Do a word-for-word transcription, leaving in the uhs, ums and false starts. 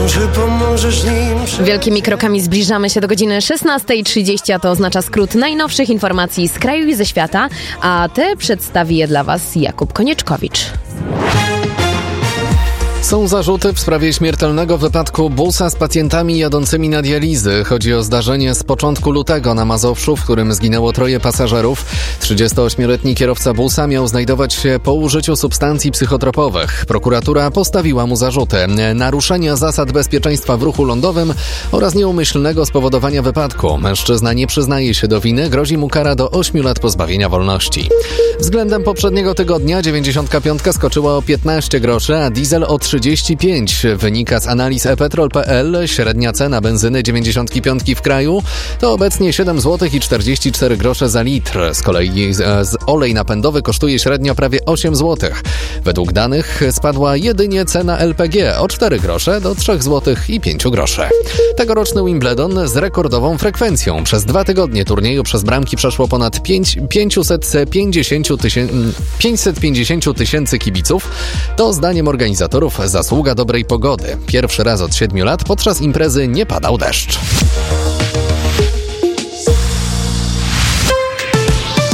Czy pomożesz nim? Wielkimi krokami zbliżamy się do godziny szesnasta trzydzieści, a to oznacza skrót najnowszych informacji z kraju i ze świata, a te przedstawi je dla Was Jakub Konieczkowicz. Są zarzuty w sprawie śmiertelnego wypadku busa z pacjentami jadącymi na dializy. Chodzi o zdarzenie z początku lutego na Mazowszu, w którym zginęło troje pasażerów. trzydziestoośmioletni kierowca busa miał znajdować się po użyciu substancji psychotropowych. Prokuratura postawiła mu zarzuty naruszenia zasad bezpieczeństwa w ruchu lądowym oraz nieumyślnego spowodowania wypadku. Mężczyzna nie przyznaje się do winy, grozi mu kara do ośmiu lat pozbawienia wolności. Względem poprzedniego tygodnia dziewięćdziesiątka piątka skoczyła o piętnaście groszy, a diesel o trzydzieści pięć. Wynika z analiz e petrol kropka pe el. Średnia cena benzyny dziewięćdziesiątki piątki w kraju to obecnie siedem złotych czterdzieści cztery grosze za litr. Z kolei z, z olej napędowy kosztuje średnio prawie osiem złotych. Według danych spadła jedynie cena el pe gie o cztery grosze do trzech złotych pięć groszy. Tegoroczny Wimbledon z rekordową frekwencją. Przez dwa tygodnie turnieju przez bramki przeszło ponad pięćset pięćdziesiąt tysięcy kibiców. To zdaniem organizatorów zasługa dobrej pogody. Pierwszy raz od siedmiu lat podczas imprezy nie padał deszcz.